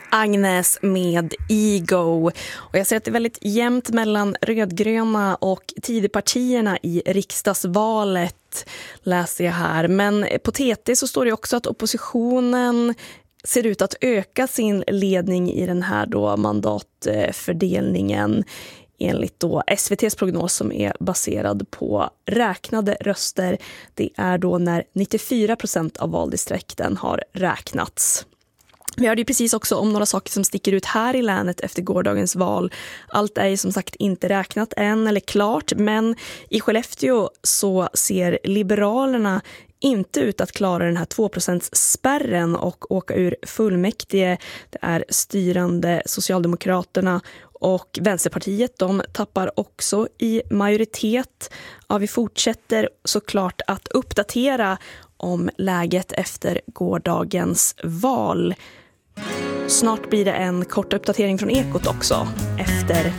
Agnes med Ego. Och jag ser att det är väldigt jämnt mellan rödgröna och Tidöpartierna i riksdagsvalet, läser jag här. Men på TT så står det också att oppositionen ser ut att öka sin ledning i den här då mandatfördelningen enligt då SVT:s prognos som är baserad på räknade röster. Det är då när 94% av valdistrikten har räknats. Vi hörde ju precis också om några saker som sticker ut här i länet efter gårdagens val. Allt är ju som sagt inte räknat än eller klart, men i Skellefteå så ser Liberalerna inte ut att klara den här 2%-spärren och åka ur fullmäktige. Det är styrande Socialdemokraterna och Vänsterpartiet, de tappar också i majoritet. Ja, vi fortsätter såklart att uppdatera om läget efter gårdagens val. Snart blir det en kort uppdatering från Ekot också efter